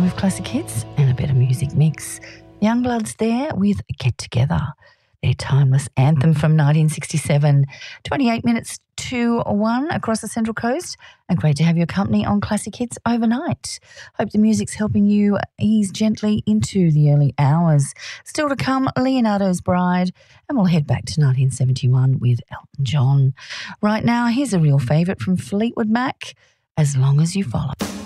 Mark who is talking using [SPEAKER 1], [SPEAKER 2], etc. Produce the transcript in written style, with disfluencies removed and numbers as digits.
[SPEAKER 1] with classic hits and a bit of music mix. Youngbloods there with Get Together, their timeless anthem from 1967. 28 minutes to 1 across the Central Coast, and great to have your company on Classic Hits overnight. Hope the music's helping you ease gently into the early hours. Still to come, Leonardo's Bride, and we'll head back to 1971 with Elton John. Right now, here's a real favourite from Fleetwood Mac, As Long As You Follow.